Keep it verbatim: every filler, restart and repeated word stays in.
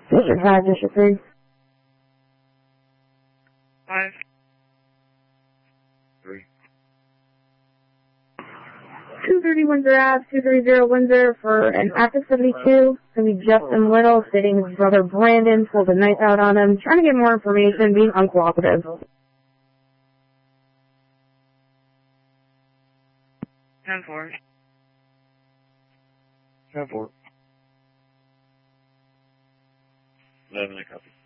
District five, District three. Five. Three. two thirty Windsor Ave, two thirty Windsor for an active seventy-two. It's going to be Justin Little stating his brother Brandon pulled a knife out on him, trying to get more information, being uncooperative. ten four. ten four. eleven, I copy.